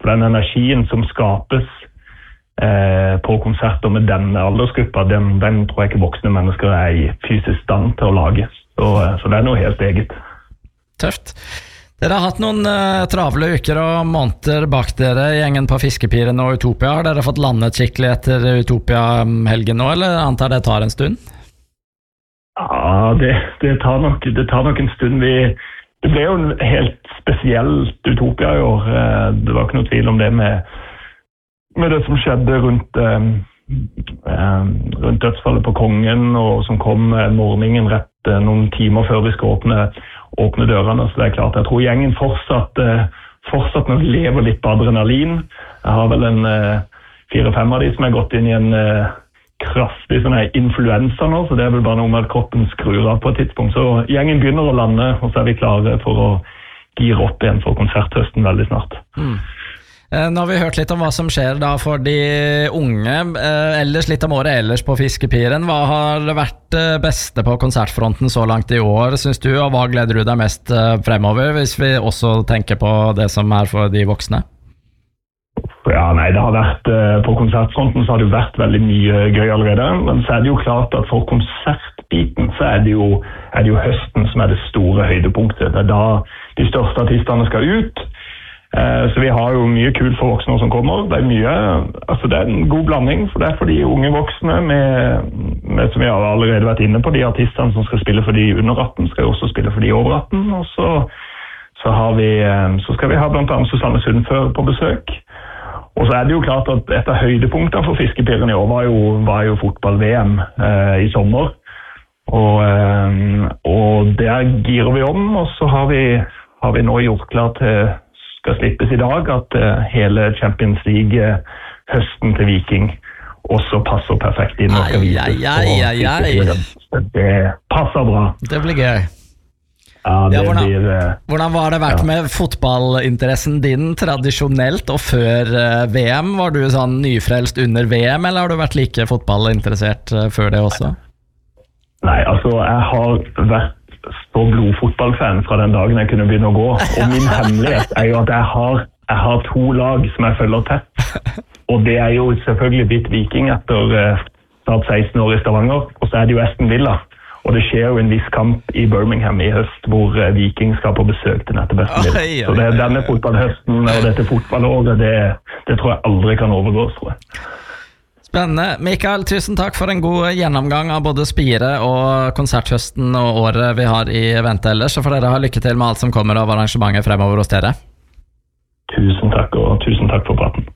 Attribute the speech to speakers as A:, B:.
A: For den energien som skapes på konserter med denne aldersgruppa, den tror jeg ikke voksne mennesker i fysisk stand til å lage. Så det noe helt eget.
B: Tøft. Dere har hatt noen travle uker og måneder bak dere, gjengen på Fiskepiren og Utopia. Har dere fått landet skikkelig etter Utopia-helgen nå, eller antar det tar en stund?
A: Ja, det tar nok en stund. Det ble jo en helt spesielt Utopia i år. Det var ikke noe tvil om det med det som skjedde rundt dødsfallet på kongen, og som kom morgenen rett noen timer før vi skal åpne dørene. Så det klart, jeg tror gjengen fortsatt nok lever litt på adrenalin. Jeg har vel en 4-5 av de som gått inn i en kraftig sånn influensa nå, så det vel bare noe med at kroppen skrur av på et tidspunkt. Så gjengen begynner å lande, og så vi klare for å gire opp igjen for konserthøsten veldig snart.
B: Nå har vi hørt litt om hva som skjer da for de unge, ellers litt om året ellers på Fiskepiren. Hva har vært det beste på konsertfronten så langt i år, synes du, og hva gleder du deg mest fremover, hvis vi også tenker på det som for de voksne?
A: Ja, nei, det har vært, på konsertfronten så har det jo vært veldig mye gøy allerede, men så det jo klart at for konsertbiten så det jo høsten som det store høydepunktet. Det da de største artistene skal ut. Så vi har jo mye kult for voksne som kommer. Det en god blanding, for det for de unge voksne med som vi har allerede vært inne på, de artistene som skal spille for de under 18 skal jo også spille for de over 18, og så skal vi ha blant annet Susanne Sundfør på besøk. Og så det jo klart at et av høydepunktene for Fiskepiren i år var jo fotball-VM i sommer, og der girer vi om, og så har vi nå gjort klart til skal slippes i dag, at hele Champions League høsten til Viking også passer perfekt inn. Det passer bra.
B: Det blir gøy.
A: Ja,
B: hvordan var det vært med fotballinteressen din tradisjonelt og før VM? Var du sånn nyfrelst under VM, eller har du vært like fotballinteressert før det også?
A: Nei, altså jeg har vært så blodfotballfan fra den dagen jeg kunne begynne å gå, og min hemmelighet jo at jeg har 2 lag som jeg følger tett, og det jo selvfølgelig blitt Viking etter snart 16 år i Stavanger, og så det jo Aston Villa, og det skjer jo en viss kamp i Birmingham i høst hvor Viking skal på besøk til nettopp Aston Villa. Så denne fotballhøsten og dette fotballåret, det tror jeg aldri kan overgås, tror jeg.
B: Spennende. Mikael, tusen takk for en god gjennomgang av både Spire og konserthøsten og året vi har i vente ellers, så får dere ha lykke til med alt som kommer av arrangementet fremover hos dere.
A: Tusen takk, og tusen takk for praten.